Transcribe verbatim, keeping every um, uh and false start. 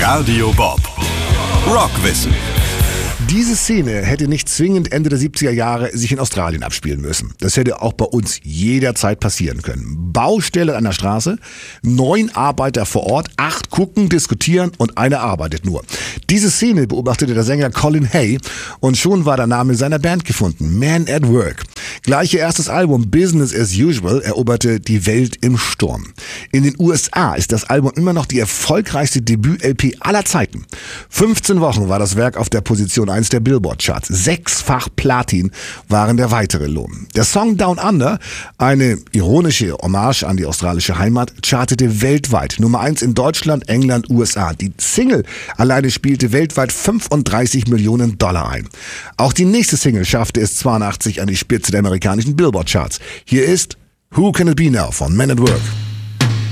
Radio Bob. Rockwissen. Diese Szene hätte nicht zwingend Ende der siebziger Jahre sich in Australien abspielen müssen. Das hätte auch bei uns jederzeit passieren können. Baustelle an der Straße, neun Arbeiter vor Ort, acht gucken, diskutieren und einer arbeitet nur. Diese Szene beobachtete der Sänger Colin Hay und schon war der Name seiner Band gefunden, Man at Work. Gleich ihr erstes Album Business as Usual eroberte die Welt im Sturm. In den U S A ist das Album immer noch die erfolgreichste Debüt-L P aller Zeiten. fünfzehn Wochen war das Werk auf der Position eins der Billboard-Charts. Sechsfach Platin waren der weitere Lohn. Der Song Down Under, eine ironische Hommage an die australische Heimat, chartete weltweit. Nummer eins in Deutschland, England, U S A. Die Single alleine spielte weltweit fünfunddreißig Millionen Dollar ein. Auch die nächste Single schaffte es zweiundachtzig an die Spitze der amerikanischen Billboard-Charts. Hier ist Who Can It Be Now von Man at Work.